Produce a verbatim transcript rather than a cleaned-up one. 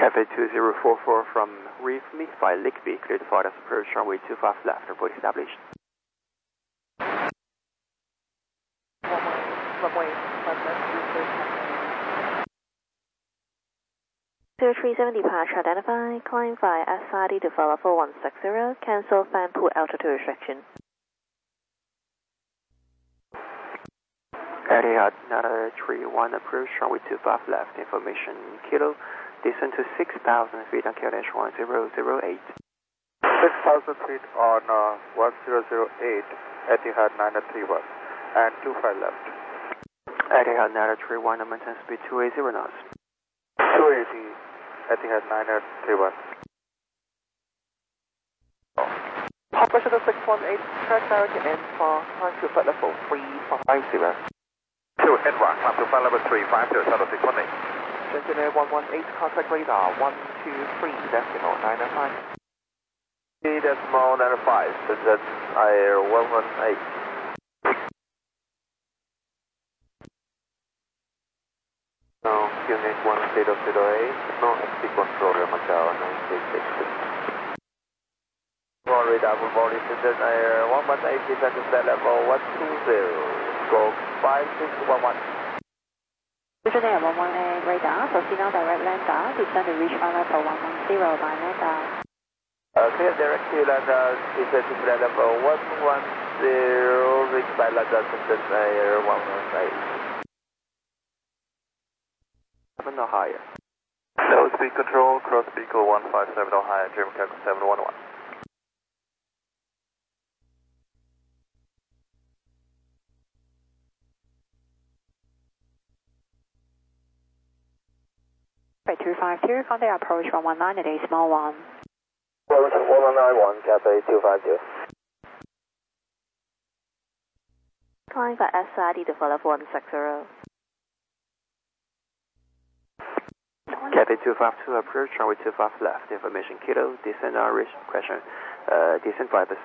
Cafe two zero four four from Reef Meet by Lickby, cleared for the approach runway two five left, report established. Runway five left, zero three seven departure identified, climb via S I D to follow four one six zero, cancel fan pool altitude restriction. Etihad nine three one approach runway two five left, information kilo, descend to six thousand feet on Q dash one zero zero eight. six thousand feet on uh, one zero zero eight, Etihad nine three one, and two five left. Etihad nine three one, maintain speed two eighty knots. two eighty, Etihad nine three one. Papa Shuttle six one eight, track direction and for climb to flight level three five zero. two N one, climb to flight level three five zero, Shuttle six one eight. Engineer one one eight, contact radar one two three decimal nine five. three decimal nine five, Shenzhen Air one one eight. Now, unit one zero zero eight, no X T controller, Macau nine six six six. One radar, full body, Shenzhen Air one one eight, descend to flight level one two zero, stroke five six one one. Engineer one one eight radar, proceed on direct land down, descend to reach flight level one one zero by land down. Uh, clear direct to land down, descend to flight level one one zero, reach by land down, Shenzhen Air one one eight. seven or higher. No speed control, cross vehicle one five seven or higher, German Calco seven one one. Right, two five two, contact approach one one nine at a small one. Approach one one nine one, Cafe two five two. Climb via S I D to follow four one six zero. Cafe two five two approach runway two five left, information kilo, descend on reach question, uh, descend by the